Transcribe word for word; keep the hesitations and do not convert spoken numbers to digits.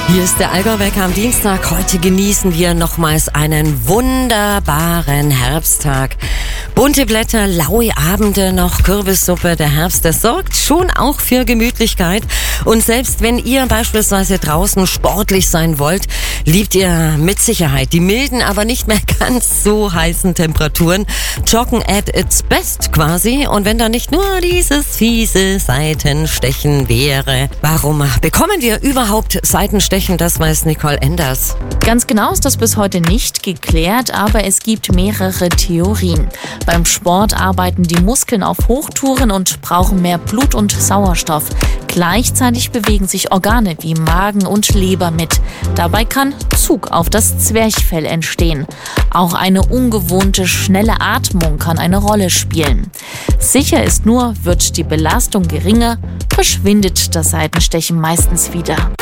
Hier ist der Allgäu-Wecker am Dienstag. Heute genießen wir nochmals einen wunderbaren Herbsttag. Bunte Blätter, laue Abende, noch Kürbissuppe. Der Herbst, das sorgt schon auch für Gemütlichkeit. Und selbst wenn ihr beispielsweise draußen sportlich sein wollt, liebt ihr mit Sicherheit die milden, aber nicht mehr ganz so heißen Temperaturen. Joggen at its best quasi. Und wenn da nicht nur dieses fiese Seitenstechen wäre, warum bekommen wir überhaupt Seitenstechen? Das weiß Nicole Enders. Ganz genau ist das bis heute nicht geklärt, aber es gibt mehrere Theorien. Beim Sport arbeiten die Muskeln auf Hochtouren und brauchen mehr Blut und Sauerstoff. Gleichzeitig bewegen sich Organe wie Magen und Leber mit. Dabei kann Zug auf das Zwerchfell entstehen. Auch eine ungewohnte, schnelle Atmung kann eine Rolle spielen. Sicher ist nur, wird die Belastung geringer, verschwindet das Seitenstechen meistens wieder.